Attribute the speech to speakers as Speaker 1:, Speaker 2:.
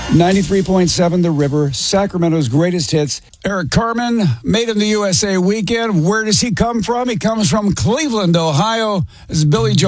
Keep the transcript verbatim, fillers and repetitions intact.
Speaker 1: ninety-three point seven The River, Sacramento's greatest hits. Eric Carmen, Made in the U S A weekend. Where does he come from? He comes from Cleveland, Ohio. This is Billy Joel.